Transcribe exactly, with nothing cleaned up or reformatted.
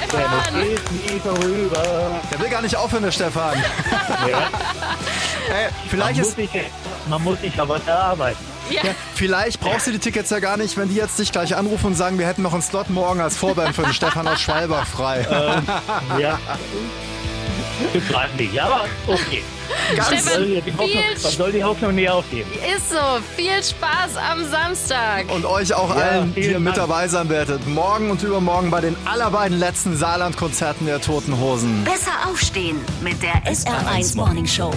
Stefan! Denn es geht nie vorüber. Der will gar nicht aufhören, der Stefan. Ja. Ey, vielleicht, Man, ist, muss sich, man muss sich aber erarbeiten. Ja. vielleicht brauchst du die Tickets ja gar nicht, wenn die jetzt dich gleich anrufen und sagen, wir hätten noch einen Slot morgen als Vorband für den Stefan aus Schwalbach frei. Ja. Bleibt nicht, aber okay. Ganz Man soll, Stefan, die Hoffnung, viel man soll die Hoffnung nie aufgeben. Ist so. Viel Spaß am Samstag. Und euch auch Ja, allen, die vielen ihr mit Dank. dabei sein werdet. Morgen und übermorgen bei den allerbeiden letzten Saarland-Konzerten der Toten Hosen. Besser aufstehen mit der S R eins Morning Show.